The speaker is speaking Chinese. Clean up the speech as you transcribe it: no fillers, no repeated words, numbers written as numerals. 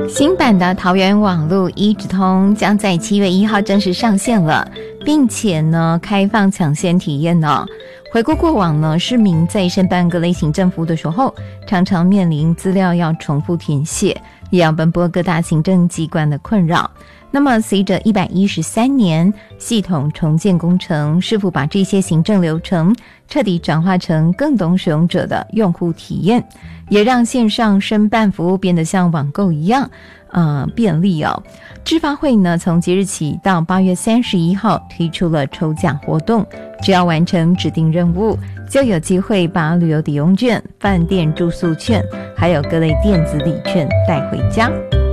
新版的桃园网路一直通将在7月1号正式上线了，并且呢开放抢先体验哦。回顾过往呢，市民在申办各类行政服务的时候，常常面临资料要重复填写，也要奔波各大行政机关的困扰。那么随着113年系统重建工程，是否把这些行政流程彻底转化成更懂使用者的用户体验，也让线上申办服务变得像网购一样便利哦。致发会呢，从即日起到8月31号推出了抽奖活动，只要完成指定任务，就有机会把旅游抵用券、饭店住宿券还有各类电子礼券带回家。